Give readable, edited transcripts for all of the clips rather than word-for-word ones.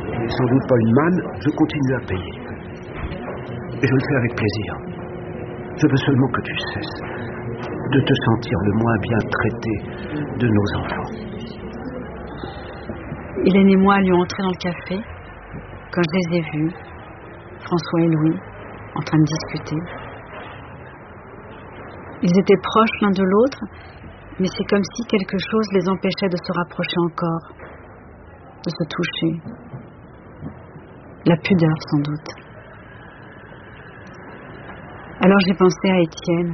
et sans doute pas une manne, je continue à payer. Et je le fais avec plaisir. Je veux seulement que tu cesses de te sentir le moins bien traité de nos enfants. Hélène et moi allions entrer dans le café quand je les ai vus, François et Louis, en train de discuter. Ils étaient proches l'un de l'autre, mais c'est comme si quelque chose les empêchait de se rapprocher encore, de se toucher. La pudeur, sans doute. Alors j'ai pensé à Étienne.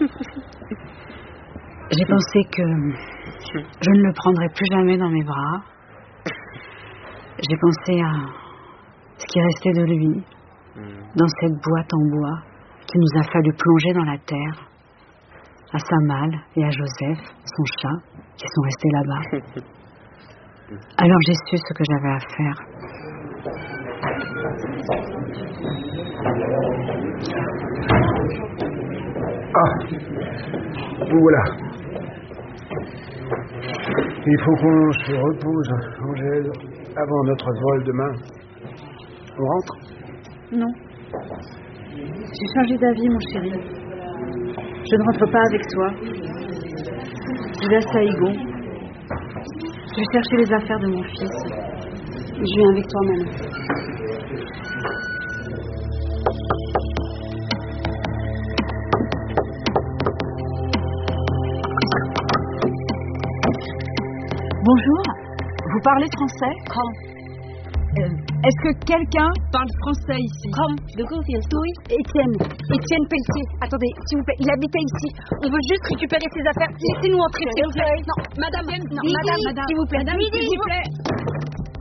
J'ai pensé que je ne le prendrais plus jamais dans mes bras. J'ai pensé à ce qui restait de lui, dans cette boîte en bois qu'il nous a fallu plonger dans la terre, à sa malle et à Joseph, son chat, qui sont restés là-bas. Alors j'ai su ce que j'avais à faire. Ah, vous voilà. Il faut qu'on se repose, Angèle, avant notre vol demain. On rentre ? Non. J'ai changé d'avis, mon chéri. Je ne rentre pas avec toi. Je vais à Saïgon. Je vais chercher les affaires de mon fils. Je viens avec toi, maman. Bonjour, vous parlez français? Est-ce que quelqu'un parle français ici? De quoi oui. Étienne Pelletier. Attendez, s'il vous plaît, il habitait ici. On veut juste récupérer ses affaires. Laissez-nous entrer, s'il vous plaît. Non, madame, s'il vous plaît. Madame, s'il vous plaît.